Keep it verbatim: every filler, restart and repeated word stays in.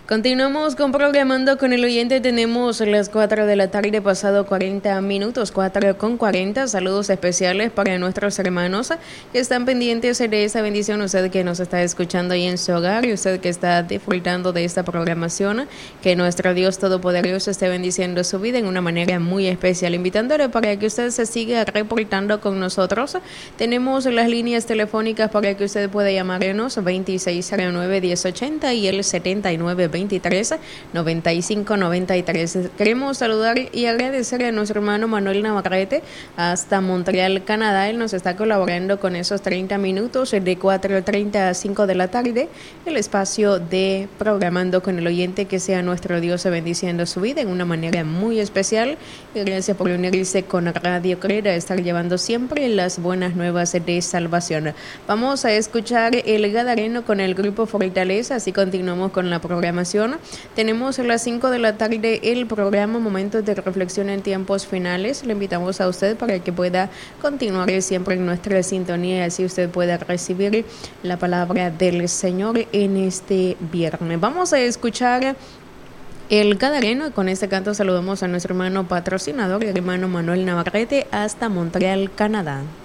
Continuamos con Programando con el Oyente. Tenemos las cuatro de la tarde, pasado cuarenta minutos, cuatro con cuarenta. Saludos especiales para nuestros hermanos que están pendientes de esta bendición. Usted que nos está escuchando ahí en su hogar y usted que está disfrutando de esta programación. Que nuestro Dios Todopoderoso esté bendiciendo su vida en una manera muy especial. Invitándole para que usted se siga reportando con nosotros. Tenemos las líneas telefónicas para que usted pueda llamarnos veintiséis cero nueve, diez ochenta y el setenta y nueve veintitrés, noventa y cinco noventa y tres. Queremos saludar y agradecer a nuestro hermano Manuel Navarrete hasta Montreal, Canadá. Él nos está colaborando con esos treinta minutos de cuatro treinta a cinco de la tarde, el espacio de Programando con el Oyente. Que sea nuestro Dios bendiciendo su vida en una manera muy especial. Y gracias por unirse con Radio Creer a estar llevando siempre las buenas nuevas de salvación. Vamos a escuchar El Gadareno con el grupo Fortaleza, así continuamos con la programación. Tenemos a las cinco de la tarde el programa Momentos de Reflexión en Tiempos Finales. Le invitamos a usted para que pueda continuar siempre en nuestra sintonía y así usted pueda recibir la palabra del Señor en este viernes. Vamos a escuchar El Gadareno y con este canto saludamos a nuestro hermano patrocinador, el hermano Manuel Navarrete, hasta Montreal, Canadá.